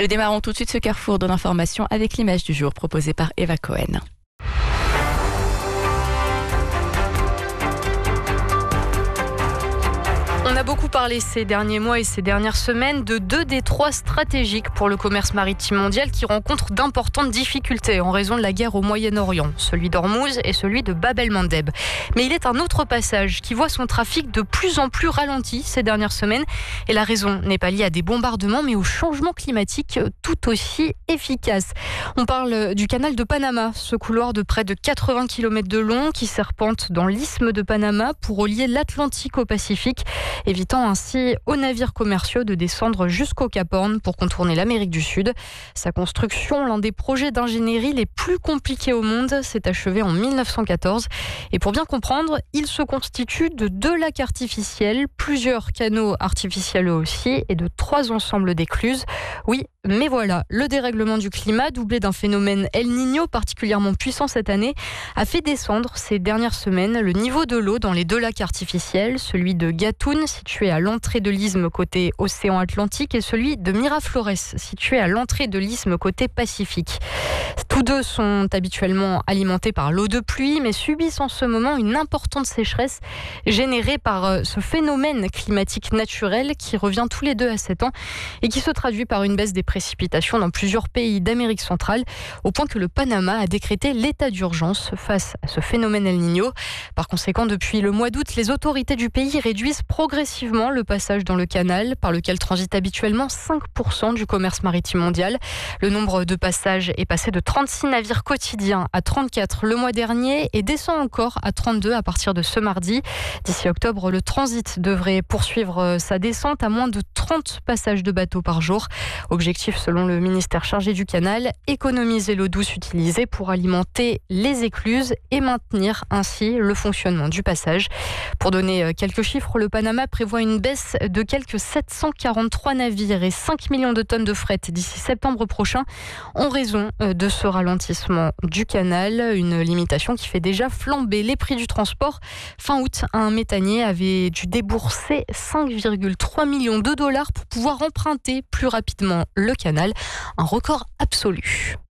Nous démarrons tout de suite ce carrefour de l'information avec l'image du jour proposée par Eva Cohen. On a beaucoup parlé ces derniers mois et ces dernières semaines de 2 détroits stratégiques pour le commerce maritime mondial qui rencontrent d'importantes difficultés en raison de la guerre au Moyen-Orient, celui d'Ormuz et celui de Bab el-Mandeb. Mais il est un autre passage qui voit son trafic de plus en plus ralenti ces dernières semaines. Et la raison n'est pas liée à des bombardements, mais au changement climatique tout aussi efficace. On parle du canal de Panama, ce couloir de près de 80 km de long qui serpente dans l'isthme de Panama pour relier l'Atlantique au Pacifique, évitant ainsi aux navires commerciaux de descendre jusqu'au Cap Horn pour contourner l'Amérique du Sud. Sa construction, l'un des projets d'ingénierie les plus compliqués au monde, s'est achevée en 1914. Et pour bien comprendre, il se constitue de 2 lacs artificiels, plusieurs canaux artificiels eux aussi, et de 3 ensembles d'écluses. Oui, mais voilà, le dérèglement du climat, doublé d'un phénomène El Niño particulièrement puissant cette année, a fait descendre ces dernières semaines le niveau de l'eau dans les 2 lacs artificiels, celui de Gatun, situé à l'entrée de l'isthme côté océan Atlantique, et celui de Miraflores, situé à l'entrée de l'isthme côté Pacifique. Tous 2 sont habituellement alimentés par l'eau de pluie, mais subissent en ce moment une importante sécheresse générée par ce phénomène climatique naturel qui revient tous les 2 à 7 ans et qui se traduit par une baisse des précipitations dans plusieurs pays d'Amérique centrale, au point que le Panama a décrété l'état d'urgence face à ce phénomène El Niño. Par conséquent, depuis le mois d'août, les autorités du pays réduisent progressivement le passage dans le canal, par lequel transite habituellement 5% du commerce maritime mondial. Le nombre de passages est passé de 36 navires quotidiens à 34 le mois dernier et descend encore à 32 à partir de ce mardi. D'ici octobre, le transit devrait poursuivre sa descente à moins de 30 passages de bateaux par jour. Objectif, selon le ministère chargé du canal, économiser l'eau douce utilisée pour alimenter les écluses et maintenir ainsi le fonctionnement du passage. Pour donner quelques chiffres, le Panama prévoit une baisse de quelques 743 navires et 5 millions de tonnes de fret d'ici septembre prochain en raison de ce ralentissement du canal, une limitation qui fait déjà flamber les prix du transport. Fin août, un méthanier avait dû débourser 5,3 millions de dollars pour pouvoir emprunter plus rapidement le canal, un record absolu.